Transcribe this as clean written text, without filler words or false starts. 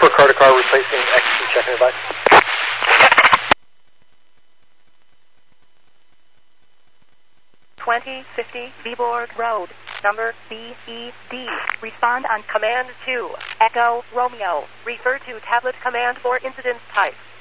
Airport car to car replacing X2, checking advice. 2050 Viborg Road, number BED. Respond on Command 2. Echo Romeo. Refer to tablet command for incident type.